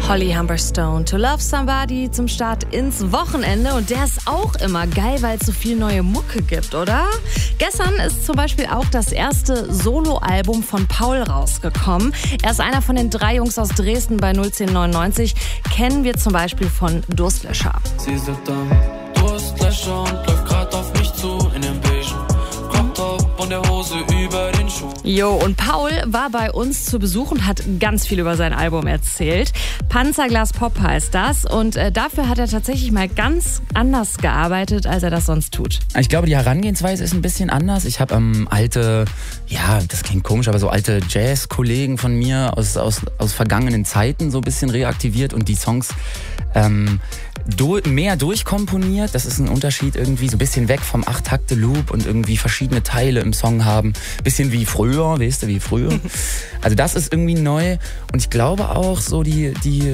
Holly Humberstone, To Love Somebody zum Start ins Wochenende. Und der ist auch immer geil, weil es so viel neue Mucke gibt, oder? Gestern ist zum Beispiel auch das erste Soloalbum von Paul rausgekommen. Er ist einer von den 3 Jungs aus Dresden bei 01099. Kennen wir zum Beispiel von Durstlöscher. Sie sitzt am Durstlöscher und läuft grad auf mich zu in dem beigen Crop-Top und der Hose über den Schuh. Jo, und Paul war bei uns zu Besuch und hat ganz viel über sein Album erzählt. Panzerglas Pop heißt das und dafür hat er tatsächlich mal ganz anders gearbeitet, als er das sonst tut. Ich glaube, die Herangehensweise ist ein bisschen anders. Ich habe alte, ja, das klingt komisch, aber so alte Jazz-Kollegen von mir aus vergangenen Zeiten so ein bisschen reaktiviert und die Songs mehr durchkomponiert. Das ist ein Unterschied irgendwie, so ein bisschen weg vom 8-Takte-Loop und irgendwie verschiedene Teile im Song haben. Bisschen wie früher, weißt du, wie früher. Also das ist irgendwie neu und ich glaube auch so die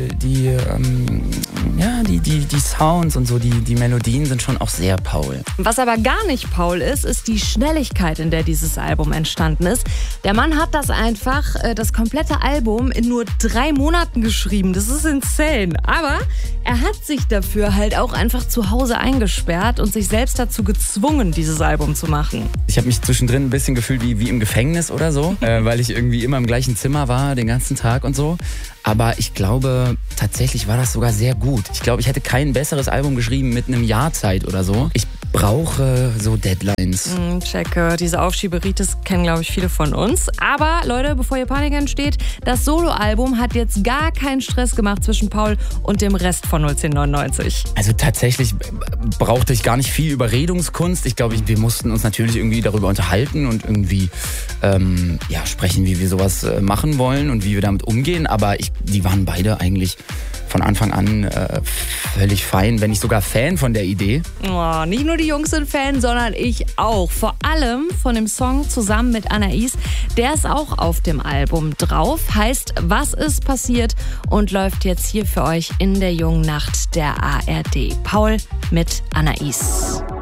Sounds und so die Melodien sind schon auch sehr Paul. Was aber gar nicht Paul ist die Schnelligkeit, in der dieses Album entstanden ist. Der Mann hat das einfach, das komplette Album in nur 3 Monaten geschrieben. Das ist insane. Aber er hat sich dafür halt auch einfach zu Hause eingesperrt und sich selbst dazu gezwungen, dieses Album zu machen. Ich habe mich zwischendrin ein bisschen gefühlt wie im Gefängnis oder so, weil ich irgendwie immer im gleichen Zimmer war, den ganzen Tag und so. Aber ich glaube, tatsächlich war das sogar sehr gut. Ich glaube, ich hätte kein besseres Album geschrieben mit einem Jahr Zeit oder so. Ich brauche so Deadlines. Checke, diese Aufschieberitis kennen, glaube ich, viele von uns. Aber Leute, bevor hier Panik entsteht, das Soloalbum hat jetzt gar keinen Stress gemacht zwischen Paul und dem Rest von 01099. Also tatsächlich brauchte ich gar nicht viel Überredungskunst. Ich glaube, wir mussten uns natürlich irgendwie darüber unterhalten und irgendwie sprechen, wie wir sowas machen wollen und wie wir damit umgehen. Aber die waren beide eigentlich von Anfang an völlig fein, wenn nicht sogar Fan von der Idee. Oh, nicht nur die Jungs sind Fan, sondern ich auch. Vor allem von dem Song zusammen mit Anais. Der ist auch auf dem Album drauf. Heißt, was ist passiert? Und läuft jetzt hier für euch in der jungen Nacht der ARD. Paul mit Anais.